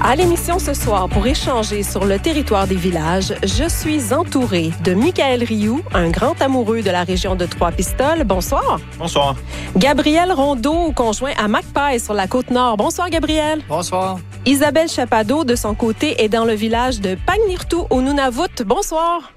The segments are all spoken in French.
À l'émission ce soir, pour échanger sur le territoire des villages, je suis entourée de Michaël Rioux, un grand amoureux de la région de Trois-Pistoles. Bonsoir. Bonsoir. Gabriel Rondeau, conjoint à Macpay sur la Côte-Nord. Bonsoir, Gabriel. Bonsoir. Isabelle Chapadeau, de son côté, est dans le village de Pagnirtou, au Nunavut. Bonsoir.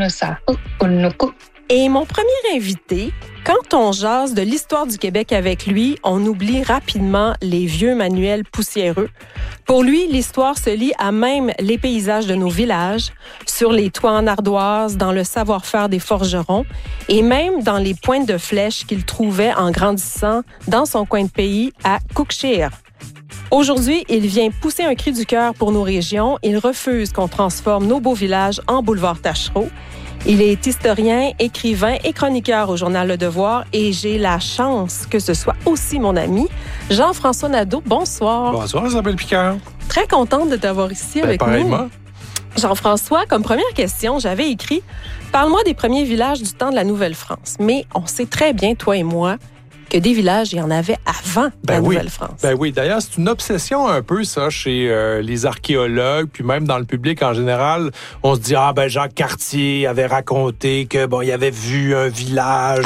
Et mon premier invité, quand on jase de l'histoire du Québec avec lui, on oublie rapidement les vieux manuels poussiéreux. Pour lui, l'histoire se lie à même les paysages de nos villages, sur les toits en ardoise, dans le savoir-faire des forgerons et même dans les pointes de flèches qu'il trouvait en grandissant dans son coin de pays à Cookshire. Aujourd'hui, il vient pousser un cri du cœur pour nos régions. Il refuse qu'on transforme nos beaux villages en boulevard Taschereau. Il est historien, écrivain et chroniqueur au journal Le Devoir et j'ai la chance que ce soit aussi mon ami, Jean-François Nadeau. Bonsoir. Bonsoir, Isabelle Picard. Très contente de t'avoir ici avec pareillement. nous. Jean-François, comme première question, j'avais écrit « Parle-moi des premiers villages du temps de la Nouvelle-France ». Mais on sait très bien, toi et moi, que des villages, il y en avait avant la Nouvelle-France. Ben oui, d'ailleurs, c'est une obsession un peu, ça, chez les archéologues, puis même dans le public en général. On se dit, Jacques Cartier avait raconté que, il avait vu un village...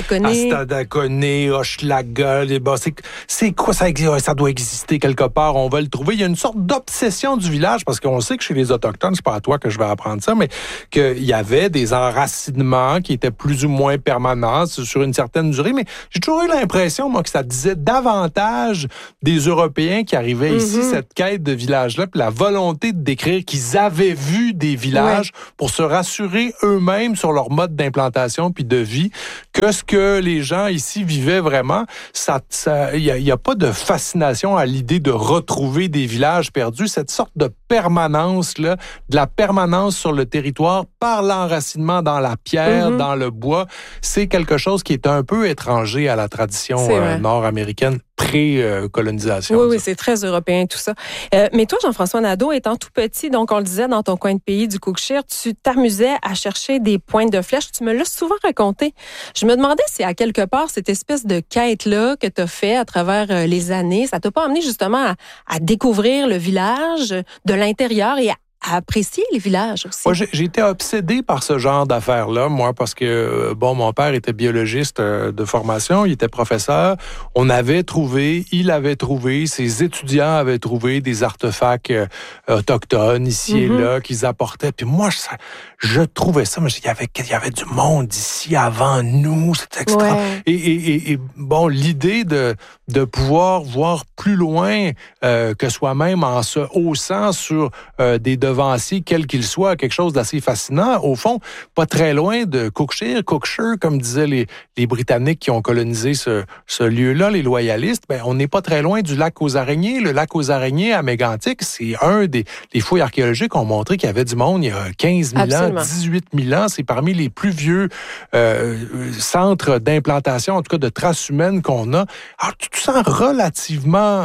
Astadaconé, Hochelaga, c'est quoi ça? Ça doit exister quelque part, on va le trouver. Il y a une sorte d'obsession du village, parce qu'on sait que chez les Autochtones, c'est pas à toi que je vais apprendre ça, mais qu'il y avait des enracinements qui étaient plus ou moins permanents sur une certaine durée, mais j'ai toujours eu l'impression, moi, que ça disait davantage des Européens qui arrivaient ici, cette quête de village-là, puis la volonté de décrire qu'ils avaient vu des villages pour se rassurer eux-mêmes sur leur mode d'implantation puis de vie, que ce que les gens ici vivaient vraiment. Il y a pas de fascination à l'idée de retrouver des villages perdus, cette sorte de permanence, là, de la permanence sur le territoire par l'enracinement dans la pierre, dans le bois, c'est quelque chose qui est un peu étranger à la tradition nord-américaine pré-colonisation. Oui, c'est très européen tout ça. Mais toi, Jean-François Nadeau, étant tout petit, donc on le disait, dans ton coin de pays du Cookshire, tu t'amusais à chercher des pointes de flèches. Tu me l'as souvent raconté. Je me demandais si à quelque part, cette espèce de quête-là que tu as fait à travers les années, ça t'a pas amené justement à découvrir le village de l'intérieur et à apprécier les villages aussi. Moi, j'ai été obsédé par ce genre d'affaires-là, moi, parce que, mon père était biologiste de formation, il était professeur. Il avait trouvé, ses étudiants avaient trouvé des artefacts autochtones ici et là qu'ils apportaient. Puis moi, je trouvais ça, mais il y avait du monde ici avant nous, c'était extra. Ouais. Et l'idée de pouvoir voir plus loin que soi-même en se haussant sur des devanciers, quels qu'ils soient, quelque chose d'assez fascinant. Au fond, pas très loin de Cookshire, comme disaient les Britanniques qui ont colonisé ce lieu-là, les loyalistes, on n'est pas très loin du lac aux araignées. Le lac aux araignées à Mégantic, c'est un des fouilles archéologiques ont montré qu'il y avait du monde il y a 15 000 ans, 18 000 ans. C'est parmi les plus vieux centres d'implantation, en tout cas de traces humaines qu'on a. Alors, tu te sens relativement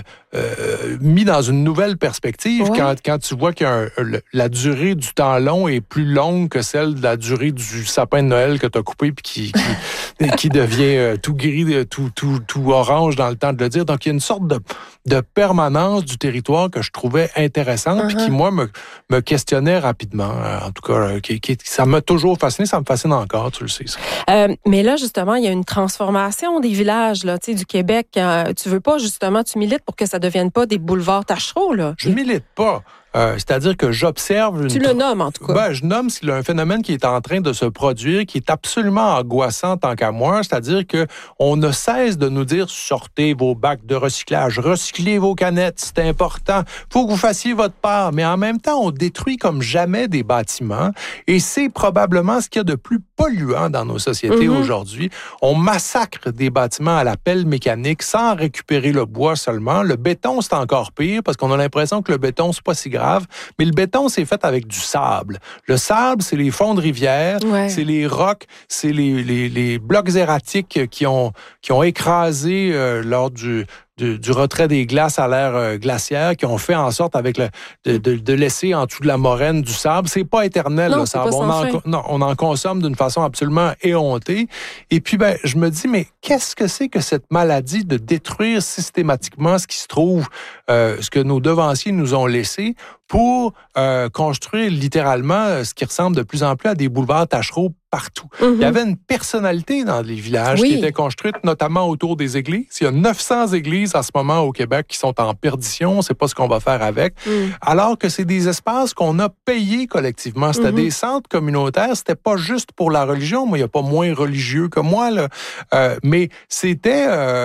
mis dans une nouvelle perspective quand tu vois que la durée du temps long est plus longue que celle de la durée du sapin de Noël que tu as coupé puis qui devient tout gris, tout orange dans le temps de le dire. Donc, il y a une sorte de permanence du territoire que je trouvais intéressante puis qui, moi, me questionnait rapidement. En tout cas, ça m'a toujours fasciné, ça me fascine encore, tu le sais. Ça. Mais là, justement, il y a une transformation des villages là, du Québec. Tu veux pas, justement, tu milites pour que ça devienne pas des boulevards Taschereau, là? Je milite pas. C'est-à-dire que j'observe... Tu le nommes, en tout cas. Je nomme s'il y a un phénomène qui est en train de se produire, qui est absolument angoissant tant qu'à moi, c'est-à-dire que on ne cesse de nous dire « Sortez vos bacs de recyclage, recyclez vos canettes, c'est important, faut que vous fassiez votre part. » Mais en même temps, on détruit comme jamais des bâtiments et c'est probablement ce qu'il y a de plus polluant dans nos sociétés aujourd'hui. On massacre des bâtiments à la pelle mécanique sans récupérer le bois seulement. Le béton, c'est encore pire parce qu'on a l'impression que le béton, c'est pas si grave, mais le béton, c'est fait avec du sable. Le sable, c'est les fonds de rivière, c'est les rocs, c'est les blocs erratiques qui ont écrasé lors du du retrait des glaces à l'ère glaciaire qui ont fait en sorte avec de laisser en dessous de la moraine du sable. C'est pas éternel, non, le sable. On en consomme d'une façon absolument éhontée. Et puis, je me dis, mais qu'est-ce que c'est que cette maladie de détruire systématiquement ce qui se trouve, ce que nos devanciers nous ont laissé pour construire littéralement ce qui ressemble de plus en plus à des boulevards tachereaux partout. Mm-hmm. Il y avait une personnalité dans les villages qui était construite notamment autour des églises. Il y a 900 églises en ce moment au Québec qui sont en perdition. On ne sait pas ce qu'on va faire avec. Alors que c'est des espaces qu'on a payés collectivement. C'était des centres communautaires. C'était pas juste pour la religion. Moi, il n'y a pas moins religieux que moi, là. Mais c'était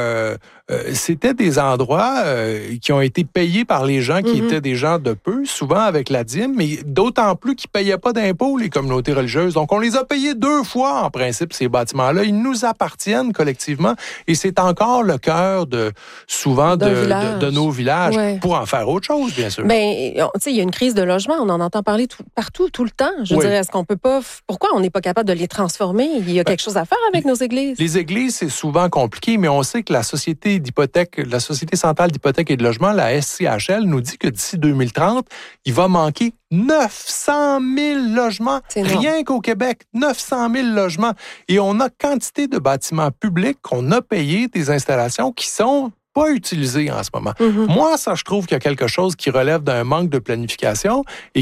des endroits qui ont été payés par les gens qui étaient des gens de peu, souvent avec la dîme, mais d'autant plus qu'ils ne payaient pas d'impôts, les communautés religieuses. Donc, on les a payés 2 fois, en principe, ces bâtiments-là. Ils nous appartiennent collectivement et c'est encore le cœur de nos villages pour en faire autre chose, bien sûr. Bien, tu sais, il y a une crise de logement. On en entend parler partout, tout le temps. Je dirais, est-ce qu'on peut pas... Pourquoi on n'est pas capable de les transformer? Il y a quelque chose à faire avec nos églises. Les églises, c'est souvent compliqué, mais on sait que la Société centrale d'hypothèque et de logement, la SCHL, nous dit que d'ici 2030, il va manquer 900 000 logements. Rien qu'au Québec, 900 000 logements. Et on a quantité de bâtiments publics qu'on a payés, des installations qui sont pas utilisés en ce moment. Moi, ça, je trouve qu'il y a quelque chose qui relève d'un manque de planification et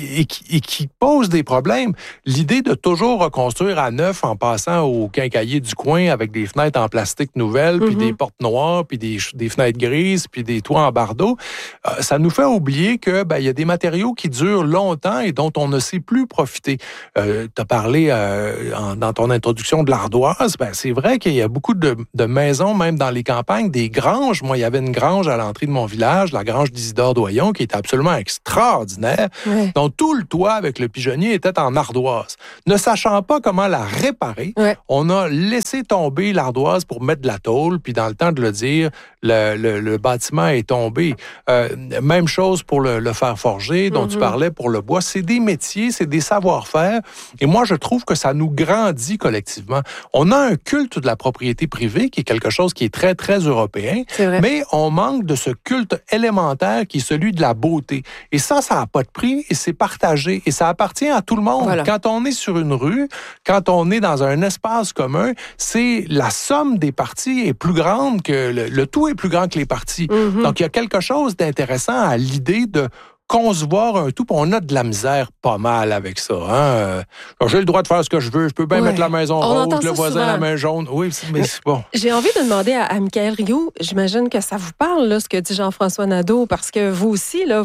qui pose des problèmes. L'idée de toujours reconstruire à neuf en passant au quincaillier du coin avec des fenêtres en plastique nouvelles, puis des portes noires, puis des fenêtres grises, puis des toits en bardeaux, ça nous fait oublier que il y a des matériaux qui durent longtemps et dont on ne sait plus profiter. Tu as parlé dans ton introduction de l'ardoise. C'est vrai qu'il y a beaucoup de maisons, même dans les campagnes, des grandes. Moi, il y avait une grange à l'entrée de mon village, la grange d'Isidore Doyon, qui était absolument extraordinaire, dont tout le toit avec le pigeonnier était en ardoise. Ne sachant pas comment la réparer, on a laissé tomber l'ardoise pour mettre de la tôle, puis dans le temps de le dire, le bâtiment est tombé. Même chose pour le fer forgé, dont tu parlais pour le bois. C'est des métiers, c'est des savoir-faire, et moi, je trouve que ça nous grandit collectivement. On a un culte de la propriété privée, qui est quelque chose qui est très, très européen, mais on manque de ce culte élémentaire qui est celui de la beauté. Et ça n'a pas de prix et c'est partagé. Et ça appartient à tout le monde. Voilà. Quand on est sur une rue, quand on est dans un espace commun, c'est la somme des parties est plus grande que... Le tout est plus grand que les parties. Donc, il y a quelque chose d'intéressant à l'idée de concevoir un tout, puis on a de la misère pas mal avec ça. Hein? J'ai le droit de faire ce que je veux, je peux bien mettre la maison rose, le voisin la main jaune. Oui, mais c'est bon. J'ai envie de demander à Michaël Rioux, j'imagine que ça vous parle, là, ce que dit Jean-François Nadeau, parce que vous aussi, là,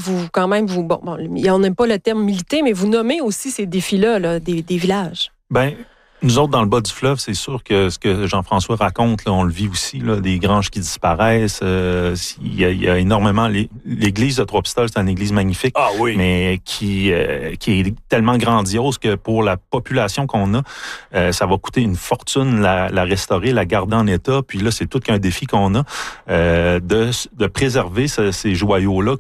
on n'aime pas le terme militer, mais vous nommez aussi ces défis-là, là, des villages. Nous autres, dans le bas du fleuve, c'est sûr que ce que Jean-François raconte, là, on le vit aussi, là, des granges qui disparaissent. Il y a énormément... L'église de Trois-Pistoles, c'est une église magnifique, mais qui est tellement grandiose que pour la population qu'on a, ça va coûter une fortune la restaurer, la garder en état. Puis là, c'est tout qu'un défi qu'on a de préserver ces joyaux-là.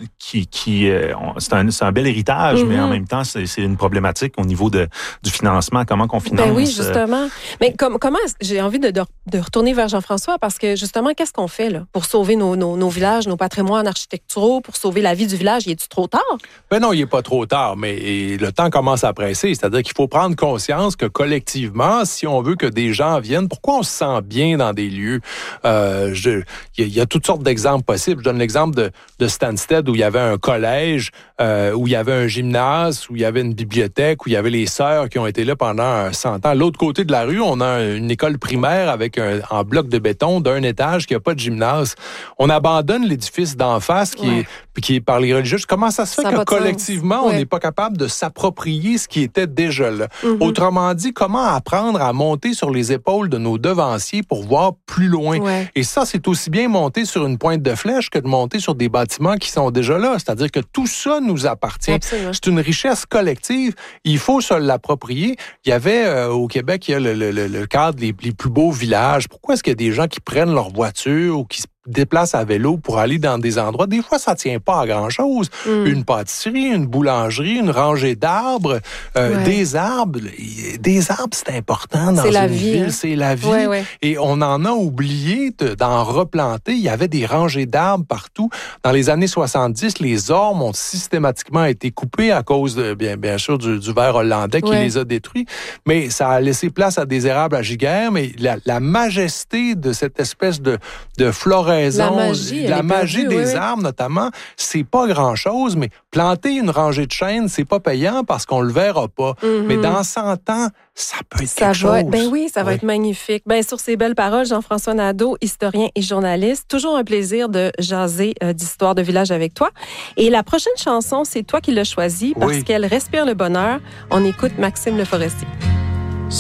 C'est un bel héritage, mais en même temps, c'est une problématique au niveau du financement. Comment qu'on finance? Oui, justement. Mais comment j'ai envie de retourner vers Jean-François parce que justement, qu'est-ce qu'on fait là pour sauver nos villages, nos patrimoines architecturaux, pour sauver la vie du village? Il est-tu trop tard? Non, il n'est pas trop tard, mais le temps commence à presser. C'est-à-dire qu'il faut prendre conscience que collectivement, si on veut que des gens viennent, pourquoi on se sent bien dans des lieux? Il y a toutes sortes d'exemples possibles. Je donne l'exemple de Stansted où il y avait un collège, où il y avait un gymnase, où il y avait une bibliothèque, où il y avait les sœurs qui ont été là pendant 100 ans. À l'autre côté de la rue, on a une école primaire avec en bloc de béton d'un étage qui n'a pas de gymnase. On abandonne l'édifice d'en face qui est par les religieux. Comment ça se fait que collectivement, on n'est pas capable de s'approprier ce qui était déjà là? Autrement dit, comment apprendre à monter sur les épaules de nos devanciers pour voir plus loin? Et ça, c'est aussi bien monter sur une pointe de flèche que de monter sur des bâtiments qui sont déjà là. C'est-à-dire que tout ça nous appartient. Absolument. C'est une richesse collective. Il faut se l'approprier. Il y avait au Québec, il y a le cadre des plus beaux villages. Pourquoi est-ce qu'il y a des gens qui prennent leur voiture ou qui se déplacent à vélo pour aller dans des endroits. Des fois, ça tient pas à grand-chose. Une pâtisserie, une boulangerie, une rangée d'arbres, des arbres. Des arbres, c'est important dans une ville. C'est la vie. Ouais. Et on en a oublié d'en replanter. Il y avait des rangées d'arbres partout. Dans les années 70, les ormes ont systématiquement été coupés à cause, bien sûr, du ver hollandais qui les a détruits. Mais ça a laissé place à des érables à giguère. Mais la majesté de cette espèce de floraison, la magie des arbres notamment, c'est pas grand-chose. Mais planter une rangée de chênes, c'est pas payant parce qu'on le verra pas. Mais dans 100 ans, ça peut être quelque chose. Ben oui, ça va être magnifique. Ben sur ces belles paroles, Jean-François Nadeau, historien et journaliste, toujours un plaisir de jaser d'histoire de village avec toi. Et la prochaine chanson, c'est toi qui l'as choisie parce qu'elle respire le bonheur. On écoute Maxime Le Forestier.